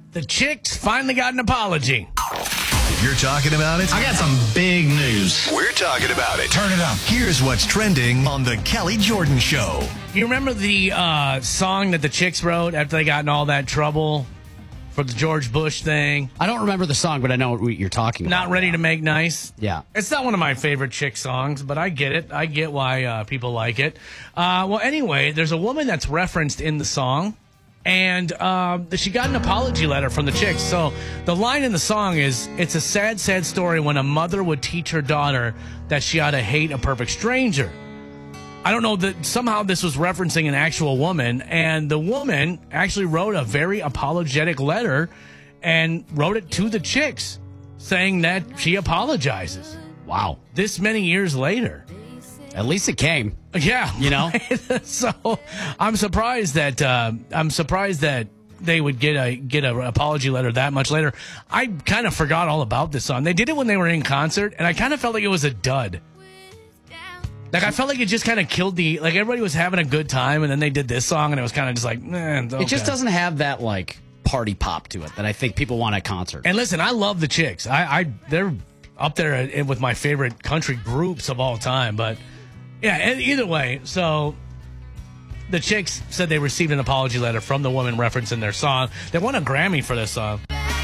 The Chicks finally got an apology. You're talking about it? I got some big news. We're talking about it. Turn it up. Here's what's trending on The Kelly Jordan Show. You remember the song that the Chicks wrote after they got in all that trouble for the George Bush thing? I don't remember the song, but I know what you're talking about. Not Ready to Make Nice? Yeah. It's not one of my favorite Chick songs, but I get it. I get why people like it. Well, anyway, there's a woman that's referenced in the song, and she got an apology letter from the Chicks. So the line in the song is, it's a sad, sad story when a mother would teach her daughter that she ought to hate a perfect stranger. I don't know that somehow this was referencing an actual woman, and the woman actually wrote a very apologetic letter and wrote it to the Chicks saying that she apologizes. Wow. This many years later. At least it came. Yeah. You know? So I'm surprised that they would get a apology letter that much later. I kind of forgot all about this song. They did it when they were in concert, and I kind of felt like it was a dud. Like, I felt like it just kind of killed like, everybody was having a good time, and then they did this song, and it was kind of just like, okay. It just doesn't have that, like, party pop to it that I think people want at concerts. And listen, I love the Chicks. They're up there with my favorite country groups of all time, but yeah, either way, so the Chicks said they received an apology letter from the woman referencing their song. They won a Grammy for this song.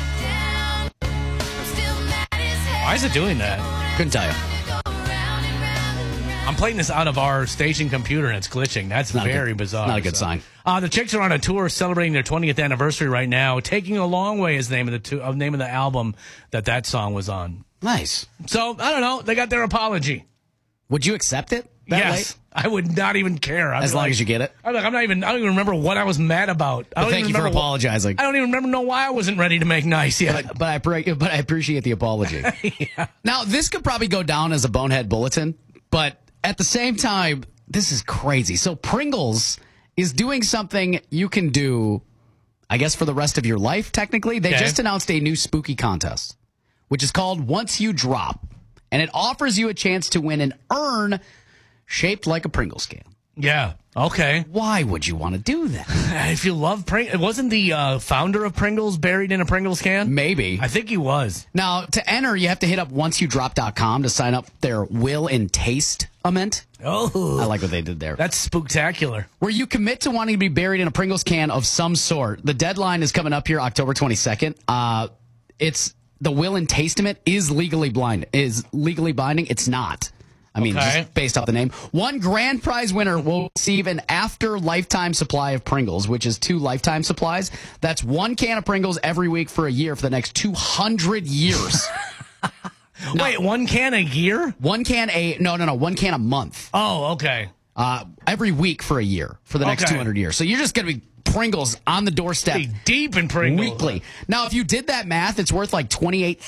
Why is it doing that? Couldn't tell you. I'm playing this out of our station computer, and it's glitching. That's very bizarre. Not a good sign. The Chicks are on a tour celebrating their 20th anniversary right now. Taking a Long Way is the name of the album that song was on. Nice. So, I don't know. They got their apology. Would you accept it? Yes. Late? I would not even care. As long as you get it. I don't even remember what I was mad about. Thank you for apologizing. I don't even know why I wasn't ready to make nice yet. But I appreciate the apology. Yeah. Now, this could probably go down as a bonehead bulletin, but at the same time, this is crazy. So Pringles is doing something you can do, I guess, for the rest of your life, technically. They just announced a new spooky contest, which is called Once You Drop, and it offers you a chance to win an urn shaped like a Pringles can. Yeah. Okay. Why would you want to do that? If you love Pringles, wasn't the founder of Pringles buried in a Pringles can? Maybe. I think he was. Now, to enter, you have to hit up onceyouDrop.com to sign up their Will and Taste Ament. Oh. I like what they did there. That's spooktacular. Where you commit to wanting to be buried in a Pringles can of some sort. The deadline is coming up here October 22nd. It's the Will and Taste Ament is legally binding. It's not. I mean, just based off the name. One grand prize winner will receive an after lifetime supply of Pringles, which is 2 lifetime supplies. That's 1 can of Pringles every week for a year for the next 200 years. Wait, 1 can a year? 1 can No, 1 can a month. Oh, okay. Every week for a year for the next 200 years. So you're just going to be Pringles on the doorstep. Be deep in Pringles. Weekly. Now, if you did that math, it's worth like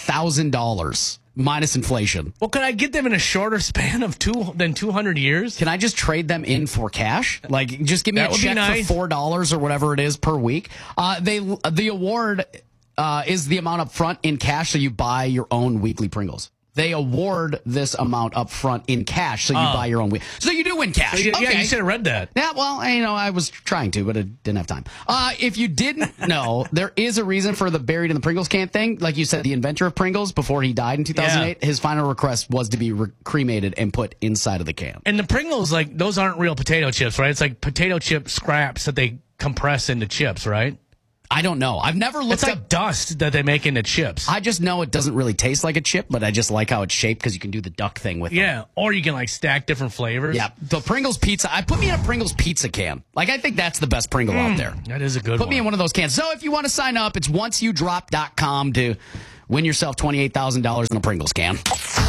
$28,000 minus inflation. Well, could I get them in a shorter span of 200 years? Can I just trade them in for cash? Like, just give me a check for $4 or whatever it is per week. The award is the amount up front in cash, so you buy your own weekly Pringles. They award this amount up front in cash, so you buy your own. So you do win cash. Yeah, you should have read that. Yeah, well, I was trying to, but I didn't have time. If you didn't know, there is a reason for the buried in the Pringles can thing. Like you said, the inventor of Pringles, before he died in 2008, his final request was to be cremated and put inside of the can. And the Pringles, like, those aren't real potato chips, right? It's like potato chip scraps that they compress into chips, right? I don't know. I've never looked up. It's like dust that they make into chips. I just know it doesn't really taste like a chip, but I just like how it's shaped because you can do the duck thing with it. Yeah, or you can like stack different flavors. Yeah, the Pringles pizza. Put me in a Pringles pizza can. Like, I think that's the best Pringle out there. That is a good one. Put me in one of those cans. So if you want to sign up, it's onceyouDrop.com to win yourself $28,000 in a Pringles can.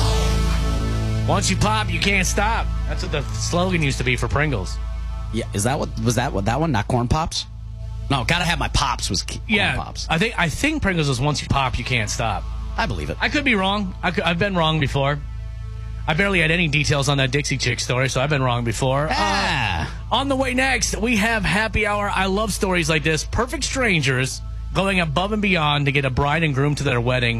Once you pop, you can't stop. That's what the slogan used to be for Pringles. Yeah, was that that one? Not Corn Pops? No, gotta have my pops was Corn Pops. I think Pringles was once you pop, you can't stop. I believe it. I could be wrong. I've been wrong before. I barely had any details on that Dixie Chick story, so I've been wrong before. On the way next, we have Happy Hour. I love stories like this. Perfect strangers going above and beyond to get a bride and groom to their wedding.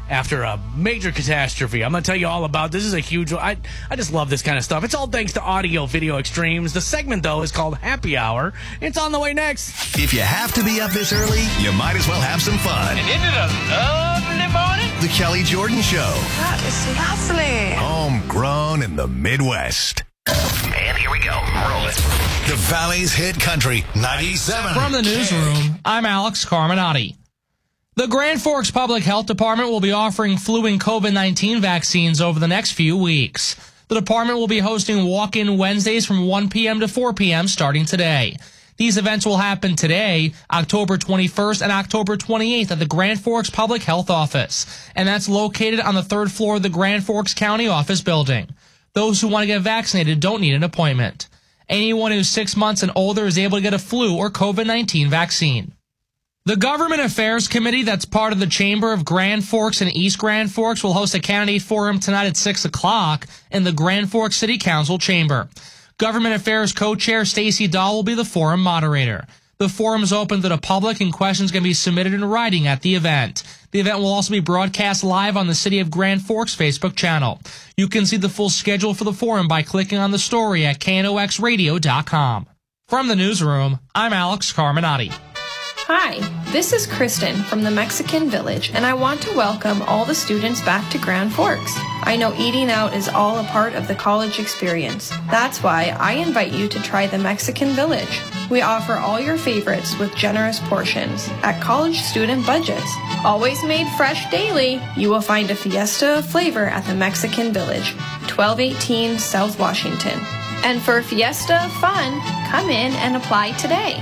after a major catastrophe. I'm going to tell you all about this. Is a huge one. I just love this kind of stuff. It's all thanks to Audio Video Extremes. The segment, though, is called Happy Hour. It's on the way next. If you have to be up this early, you might as well have some fun. And isn't it a lovely morning? The Kelly Jordan Show. That is lovely. Homegrown in the Midwest. And here we go. Roll it. The Valley's Hit Country 97. From the newsroom, I'm Alex Carminati. The Grand Forks Public Health Department will be offering flu and COVID-19 vaccines over the next few weeks. The department will be hosting walk-in Wednesdays from 1 p.m. to 4 p.m. starting today. These events will happen today, October 21st and October 28th at the Grand Forks Public Health Office, and that's located on the third floor of the Grand Forks County Office building. Those who want to get vaccinated don't need an appointment. Anyone who's 6 months and older is able to get a flu or COVID-19 vaccine. The Government Affairs Committee that's part of the Chamber of Grand Forks and East Grand Forks will host a candidate forum tonight at 6 o'clock in the Grand Forks City Council chamber. Government Affairs co-chair Stacey Dahl will be the forum moderator. The forum is open to the public and questions can be submitted in writing at the event. The event will also be broadcast live on the City of Grand Forks Facebook channel. You can see the full schedule for the forum by clicking on the story at knoxradio.com. From the newsroom, I'm Alex Carminati. Hi, this is Kristen from the Mexican Village, and I want to welcome all the students back to Grand Forks. I know eating out is all a part of the college experience. That's why I invite you to try the Mexican Village. We offer all your favorites with generous portions at college student budgets. Always made fresh daily, you will find a fiesta of flavor at the Mexican Village, 1218 South Washington. And for fiesta of fun, come in and apply today.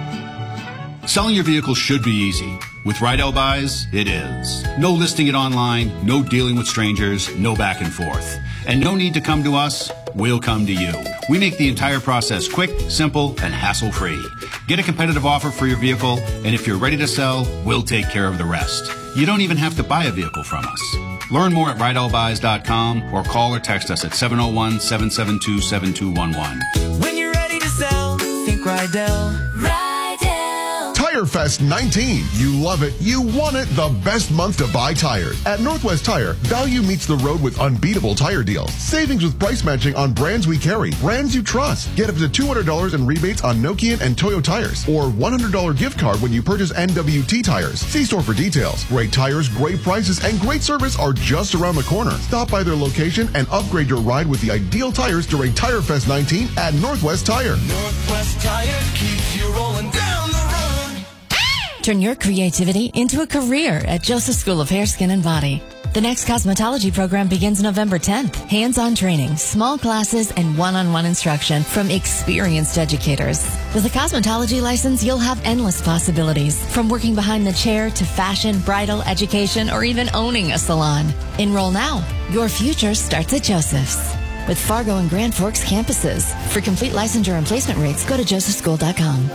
Selling your vehicle should be easy. With Rydell Buys, it is. No listing it online, no dealing with strangers, no back and forth. And no need to come to us, we'll come to you. We make the entire process quick, simple, and hassle-free. Get a competitive offer for your vehicle, and if you're ready to sell, we'll take care of the rest. You don't even have to buy a vehicle from us. Learn more at RydellBuys.com or call or text us at 701-772-7211. When you're ready to sell, think Rydell. Tire Fest 19. You love it. You want it. The best month to buy tires. At Northwest Tire, value meets the road with unbeatable tire deals. Savings with price matching on brands we carry. Brands you trust. Get up to $200 in rebates on Nokian and Toyo tires. Or $100 gift card when you purchase NWT tires. See store for details. Great tires, great prices, and great service are just around the corner. Stop by their location and upgrade your ride with the ideal tires during Tire Fest 19 at Northwest Tire. Northwest Tire keeps you rolling down the road. Turn your creativity into a career at Joseph School of Hair, Skin, and Body. The next cosmetology program begins November 10th. Hands-on training, small classes, and one-on-one instruction from experienced educators. With a cosmetology license, you'll have endless possibilities, from working behind the chair to fashion, bridal, education, or even owning a salon. Enroll now. Your future starts at Joseph's. With Fargo and Grand Forks campuses. For complete licensure and placement rates, go to josephschool.com.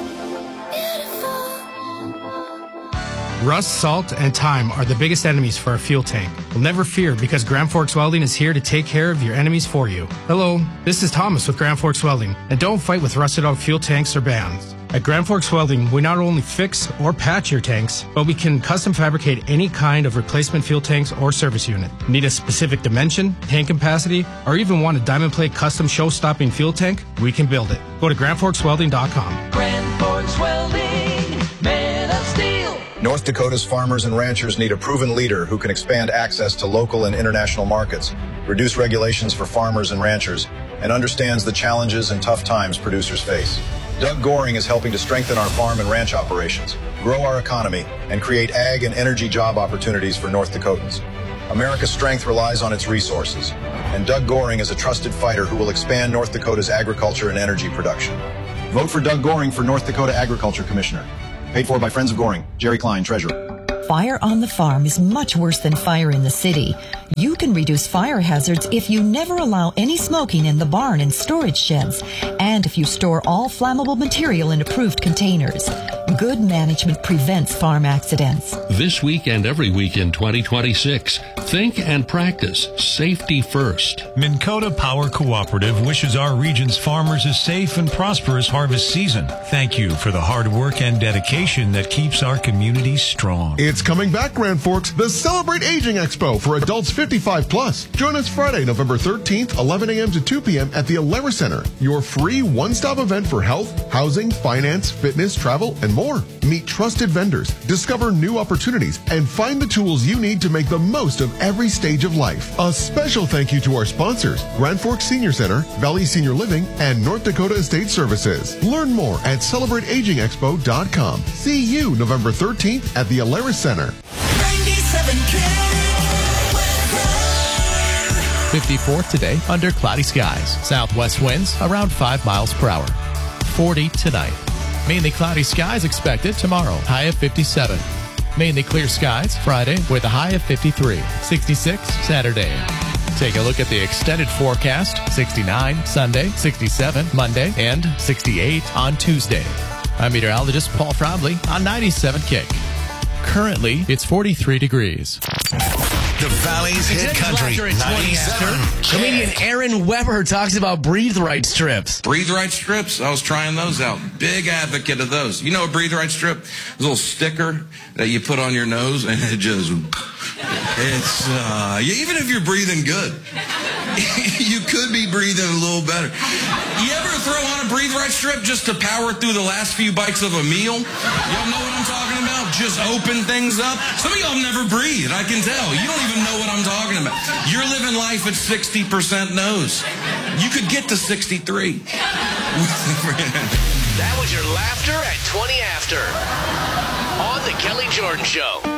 Rust, salt, and time are the biggest enemies for a fuel tank. Well, never fear, because Grand Forks Welding is here to take care of your enemies for you. Hello, this is Thomas with Grand Forks Welding, and don't fight with rusted out fuel tanks or bands. At Grand Forks Welding, we not only fix or patch your tanks, but we can custom fabricate any kind of replacement fuel tanks or service unit. Need a specific dimension, tank capacity, or even want a diamond plate custom show-stopping fuel tank? We can build it. Go to GrandForksWelding.com. Grand Forks Welding, man of steel. North Dakota's farmers and ranchers need a proven leader who can expand access to local and international markets, reduce regulations for farmers and ranchers, and understands the challenges and tough times producers face. Doug Goring is helping to strengthen our farm and ranch operations, grow our economy, and create ag and energy job opportunities for North Dakotans. America's strength relies on its resources, and Doug Goring is a trusted fighter who will expand North Dakota's agriculture and energy production. Vote for Doug Goring for North Dakota Agriculture Commissioner. Paid for by Friends of Goring. Jerry Klein, Treasurer. Fire on the farm is much worse than fire in the city. You can reduce fire hazards if you never allow any smoking in the barn and storage sheds, and if you store all flammable material in approved containers. Good management prevents farm accidents. This week and every week in 2026, think and practice safety first. Minn Kota Power Cooperative wishes our region's farmers a safe and prosperous harvest season. Thank you for the hard work and dedication that keeps our community strong. It's coming back, Grand Forks, the Celebrate Aging Expo for adults 55 plus. Join us Friday, November 13th, 11 a.m. to 2 p.m. at the Alara Center, your free one-stop event for health, housing, finance, fitness, travel, and more. Meet trusted vendors, discover new opportunities, and find the tools you need to make the most of every stage of life. A special thank you to our sponsors, Grand Forks Senior Center, Valley Senior Living, and North Dakota Estate Services. Learn more at CelebrateAgingExpo.com. See you November 13th at the Alara Center. 54th today under cloudy skies. Southwest winds around 5 miles per hour. 40 tonight. Mainly cloudy skies expected tomorrow. High of 57. Mainly clear skies Friday with a high of 53. 66 Saturday. Take a look at the extended forecast. 69 Sunday, 67 Monday, and 68 on Tuesday. I'm meteorologist Paul Frobley on 97 Kick. Currently, it's 43 degrees. The Valley's Hit Country 97. Comedian Aaron Weber talks about Breathe Right strips. Breathe Right strips, I was trying those out. Big advocate of those. You know a Breathe Right strip? It's a little sticker that you put on your nose and it just, even if you're breathing good, you could be breathing a little better. You ever throw on a Breathe Right strip just to power through the last few bites of a meal? Y'all know what I'm talking about? Just open things up. Some of y'all have never breathed, I can tell. You don't even know what I'm talking about. You're living life at 60% nose. You could get to 63. That was your laughter at 20 after on The Kelly Jordan Show.